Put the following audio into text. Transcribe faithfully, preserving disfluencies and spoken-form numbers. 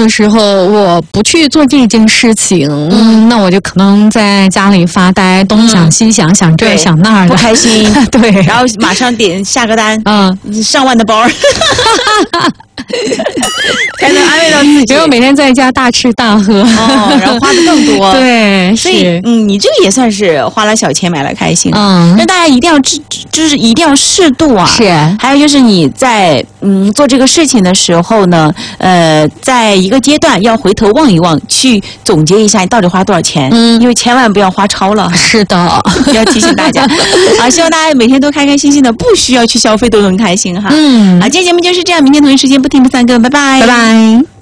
的时候，我不去做这件事情，嗯，那我就可能在家里发呆，东想西想，嗯、想这想那的， 不开心。 对， 然后马上点下个单， 嗯， 上万的包。才能安慰到自己， 结果每天在家大吃大喝， 哦，然后花的更多。 对， 所以嗯，你这个也算是花了小钱买了开心。 嗯， 那大家一定要知，就是一定要适度啊。 是。 还有就是你在嗯做这个事情的时候呢，呃，在一个阶段要回头望一望，去总结一下你到底花多少钱。嗯，因为千万不要花超了。 是的， 要提醒大家。啊，希望大家每天都开开心心的，不需要去消费都能开心哈。嗯，啊，今天节目就是这样，明天同一时间不听不散更，拜拜， 拜拜。